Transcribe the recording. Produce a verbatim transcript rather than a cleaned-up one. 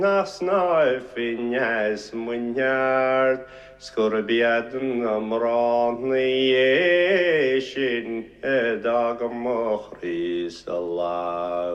Nas naifinies munyard, scorbiadn amrani eshin, edag mochris Allah.